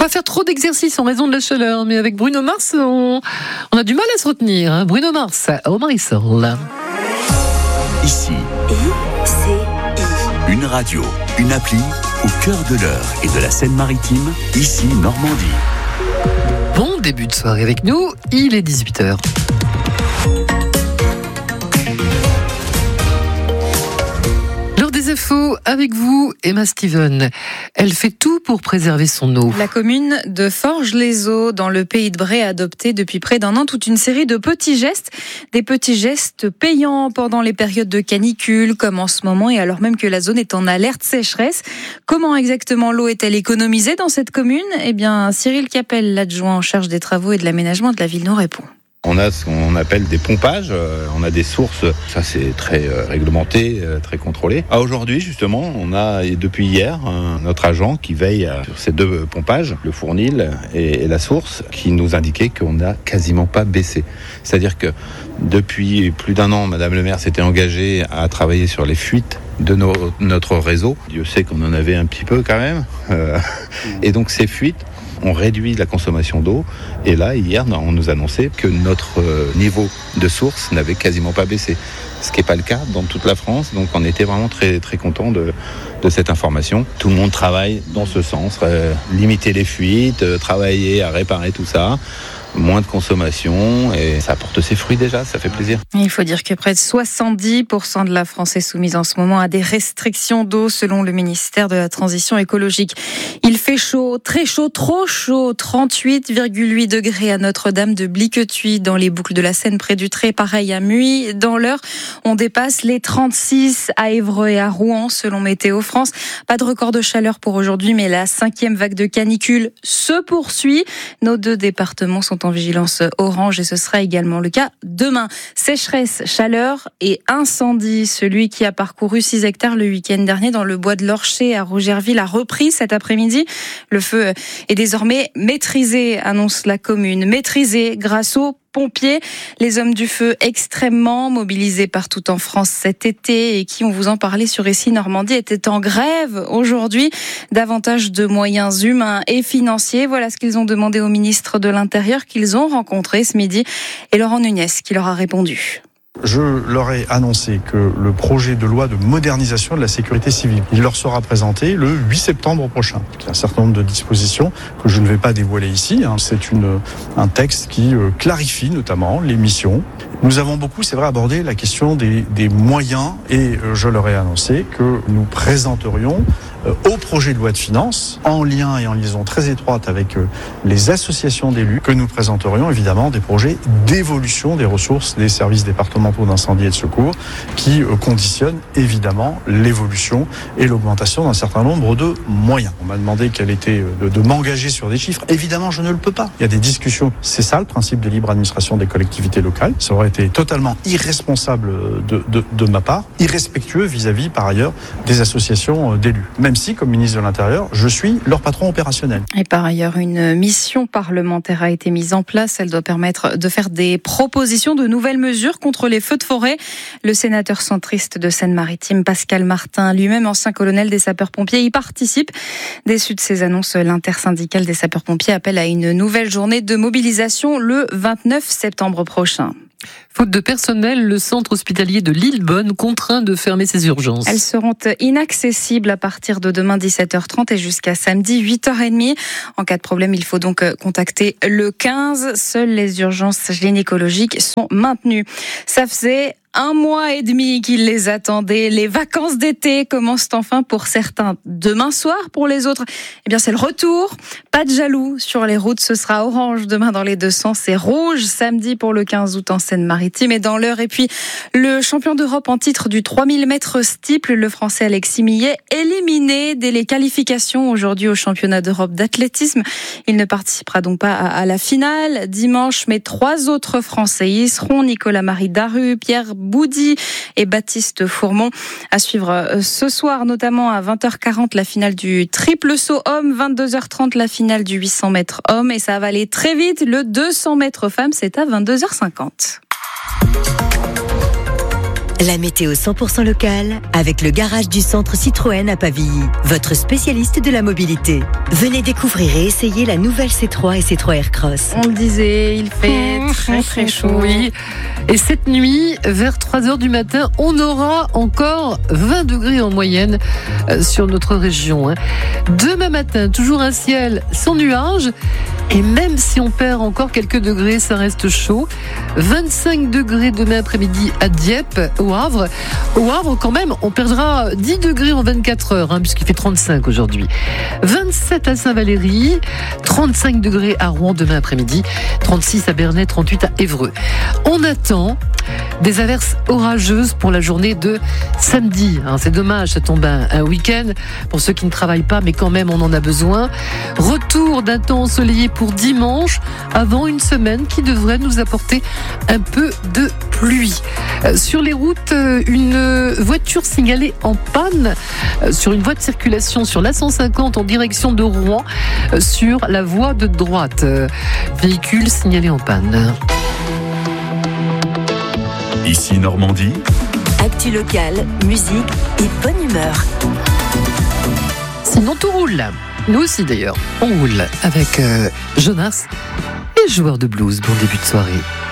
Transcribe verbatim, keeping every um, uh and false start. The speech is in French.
pas faire trop d'exercice en raison de la chaleur, mais avec Bruno Mars, on, on a du mal à se retenir. Hein. Bruno Mars, au Marisol. Ici, I C I. Une radio, une appli au cœur de l'Eure et de la Seine-Maritime, ici Normandie. Bon début de soirée avec nous, il est dix-huit heures. Des infos avec vous, Emma Steven. Elle fait tout pour préserver son eau. La commune de Forges-les-Eaux, dans le pays de Bray, a adopté depuis près d'un an toute une série de petits gestes. Des petits gestes payants pendant les périodes de canicule, comme en ce moment, et alors même que la zone est en alerte sécheresse. Comment exactement l'eau est-elle économisée dans cette commune ? Eh bien, Cyril Capel, l'adjoint en charge des travaux et de l'aménagement de la ville, nous répond. On a ce qu'on appelle des pompages, on a des sources, ça c'est très réglementé, très contrôlé. À aujourd'hui justement, on a depuis hier notre agent qui veille sur ces deux pompages, le fournil et la source, qui nous indiquait qu'on n'a quasiment pas baissé. C'est-à-dire que depuis plus d'un an, Madame le maire s'était engagée à travailler sur les fuites de nos, notre réseau. Dieu sait qu'on en avait un petit peu quand même. Euh, et donc ces fuites, on réduit la consommation d'eau. Et là, hier, on nous annonçait que notre niveau de source n'avait quasiment pas baissé. Ce qui n'est pas le cas dans toute la France. Donc on était vraiment très, très contents de, de cette information. Tout le monde travaille dans ce sens. Euh, limiter les fuites, euh, travailler à réparer tout ça. Moins de consommation et ça porte ses fruits déjà, ça fait plaisir. Il faut dire que près de soixante-dix pour cent de la France est soumise en ce moment à des restrictions d'eau selon le ministère de la Transition écologique. Il fait chaud, très chaud, trop chaud, trente-huit virgule huit degrés à Notre-Dame de Bliquetuit dans les boucles de la Seine près du Tré, pareil à Muy. Dans l'Eure, on dépasse les trente-six à Évreux et à Rouen selon Météo France. Pas de record de chaleur pour aujourd'hui, mais la cinquième vague de canicule se poursuit. Nos deux départements sont en vigilance orange et ce sera également le cas demain. Sécheresse, chaleur et incendie. Celui qui a parcouru six hectares le week-end dernier dans le bois de l'Orcher à Rogerville a repris cet après-midi. Le feu est désormais maîtrisé, annonce la commune. Maîtrisé grâce aux pompiers, les hommes du feu extrêmement mobilisés partout en France cet été et qui, on vous en parlait sur Ici Normandie, étaient en grève aujourd'hui. Davantage de moyens humains et financiers. Voilà ce qu'ils ont demandé au ministre de l'Intérieur qu'ils ont rencontré ce midi. Et Laurent Nunez qui leur a répondu. Je leur ai annoncé que le projet de loi de modernisation de la sécurité civile, il leur sera présenté le huit septembre prochain. Il y a un certain nombre de dispositions que je ne vais pas dévoiler ici. C'est une, un texte qui clarifie notamment les missions. Nous avons beaucoup, c'est vrai, abordé la question des, des moyens et je leur ai annoncé que nous présenterions au projet de loi de finances, en lien et en liaison très étroite avec les associations d'élus, que nous présenterions évidemment des projets d'évolution des ressources des services départementaux d'incendie et de secours qui conditionnent évidemment l'évolution et l'augmentation d'un certain nombre de moyens. On m'a demandé quel était de, de m'engager sur des chiffres. Évidemment, je ne le peux pas. Il y a des discussions. C'est ça le principe de libre administration des collectivités locales. Ça aurait été totalement irresponsable de, de, de ma part, irrespectueux vis-à-vis par ailleurs des associations d'élus. Même si, comme ministre de l'Intérieur, je suis leur patron opérationnel. Et par ailleurs, une mission parlementaire a été mise en place. Elle doit permettre de faire des propositions de nouvelles mesures contre les feux de forêt. Le sénateur centriste de Seine-Maritime, Pascal Martin, lui-même ancien colonel des sapeurs-pompiers, y participe. Déçu de ces annonces, l'intersyndicale des sapeurs-pompiers appelle à une nouvelle journée de mobilisation le vingt-neuf septembre prochain. Faute de personnel, le centre hospitalier de Lillebonne contraint de fermer ses urgences. Elles seront inaccessibles à partir de demain dix-sept heures trente et jusqu'à samedi huit heures trente. En cas de problème, il faut donc contacter le quinze. Seules les urgences gynécologiques sont maintenues. Ça faisait un mois et demi qu'ils les attendaient. Les vacances d'été commencent enfin pour certains demain soir. Pour les autres, eh bien, c'est le retour. Pas de jaloux sur les routes. Ce sera orange demain dans les deux sens. C'est rouge samedi pour le quinze août en Seine-Maritime et dans l'Eure. Et puis, le champion d'Europe en titre du trois mille mètres steeple, le Français Alexis Millet, éliminé dès les qualifications aujourd'hui au championnat d'Europe d'athlétisme. Il ne participera donc pas à la finale dimanche, mais trois autres Français y seront. Nicolas-Marie Daru, Pierre Boudy et Baptiste Fourmont. À suivre ce soir, notamment à vingt heures quarante, la finale du triple saut homme, vingt-deux heures trente, la finale du huit cents mètres homme. Et ça va aller très vite. Le deux cents mètres femme, c'est à vingt-deux heures cinquante. La météo cent pour cent locale avec le garage du centre Citroën à Pavilly, votre spécialiste de la mobilité. Venez découvrir et essayer la nouvelle C trois et C trois Aircross. On le disait, il fait très très chaud. Oui. Et cette nuit, vers trois heures du matin, on aura encore vingt degrés en moyenne sur notre région. Demain matin, toujours un ciel sans nuages. Et même si on perd encore quelques degrés, ça reste chaud. vingt-cinq degrés demain après-midi à Dieppe, au Havre. Au Havre, quand même, on perdra dix degrés en vingt-quatre heures, hein, puisqu'il fait trente-cinq aujourd'hui. vingt-sept à Saint-Valery, trente-cinq degrés à Rouen demain après-midi, trente-six à Bernay, trente-huit à Évreux. On attend des averses orageuses pour la journée de samedi. Hein, c'est dommage, ça tombe un, un week-end pour ceux qui ne travaillent pas, mais quand même on en a besoin. Retour d'un temps ensoleillé pour dimanche, avant une semaine qui devrait nous apporter un peu de pluie. Euh, sur les routes, euh, une voiture signalée en panne euh, sur une voie de circulation sur l'A cent cinquante en direction de Rouen, euh, sur la voie de droite. Euh, véhicule signalé en panne. Ici Normandie. Actu locale, musique et bonne humeur. Sinon tout roule. Nous aussi d'ailleurs, on roule avec euh, Jonas et joueur de blues. Bon début de soirée.